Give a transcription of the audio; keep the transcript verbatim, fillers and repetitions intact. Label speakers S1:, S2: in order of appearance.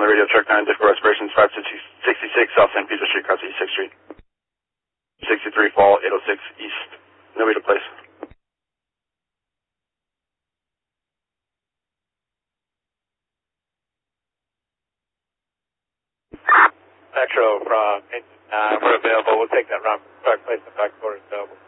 S1: the radio, truck nine, difficult respirations, five sixty-six South San Pedro Street, across East sixth Street. sixty-three Fall, eight oh six East. No way to place.
S2: Metro from uh, we're available. We'll take that round. Start placing back orders available.